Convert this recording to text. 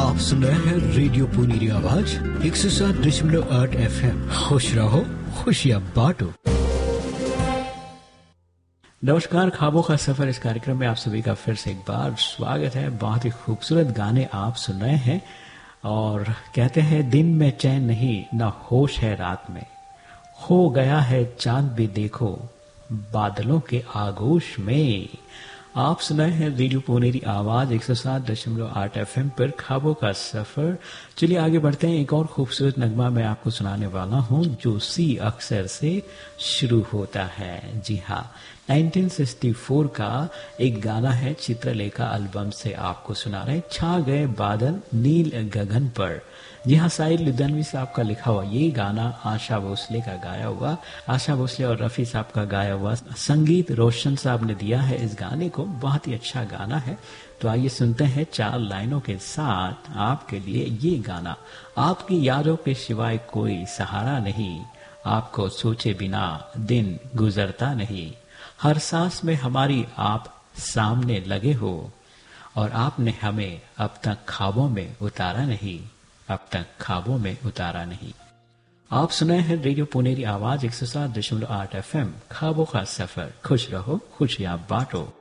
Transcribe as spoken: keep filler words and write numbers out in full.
आप सुन रहे हैं रेडियो पुनेरी आवाज एक सौ सात दशमलव आठ एफ एम। खुश रहो, खुशियाँ बांटो। नमस्कार, ख्वाबों का सफर इस कार्यक्रम में आप सभी का फिर से एक बार स्वागत है। बहुत ही खूबसूरत गाने आप सुन रहे हैं और कहते हैं दिन में चैन नहीं ना होश है रात में, हो गया है चांद भी देखो बादलों के आगोश में। आप सुनाए हैं रेडियो पुनेरी आवाज एक सौ सात दशमलव आठ एफ एम पर ख्वाबों का सफर। चलिए आगे बढ़ते हैं। एक और खूबसूरत नगमा मैं आपको सुनाने वाला हूं जो सी अक्षर से शुरू होता है। जी हाँ, उन्नीस सौ चौंसठ का एक गाना है, चित्रलेखा एल्बम से आपको सुना रहे। छा गए बादल नील गगन पर। जी हाँ, साहिर लुधियानवी साहब का लिखा हुआ ये गाना आशा भोसले का गाया हुआ, आशा भोसले और रफी साहब का गाया हुआ, संगीत रोशन साहब ने दिया है इस गाने को। बहुत ही अच्छा गाना है। तो आइए सुनते हैं चार लाइनों के साथ आपके लिए ये गाना। आपकी यादों के सिवाय कोई सहारा नहीं, आपको सोचे बिना दिन गुजरता नहीं, हर सांस में हमारी आप सामने लगे हो, और आपने हमें अब तक ख्वाबों में उतारा नहीं, अब तक ख्वाबों में उतारा नहीं। आप सुनाए हैं रेडियो पुनेरी आवाज एक सौ सात दशमलव आठ एफ एम। ख्वाबों का सफर। खुश रहो, खुशियां बांटो।